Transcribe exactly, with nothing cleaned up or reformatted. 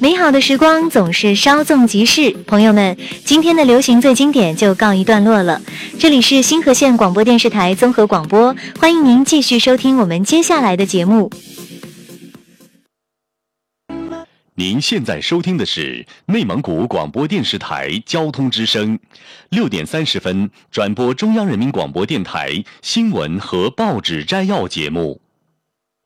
美好的时光总是稍纵即逝，朋友们，今天的流行最经典就告一段落了。这里是新河县广播电视台综合广播，欢迎您继续收听我们接下来的节目。 您现在收听的是内蒙古广播电视台交通之声，六点三十分转播中央人民广播电台新闻和报纸摘要节目。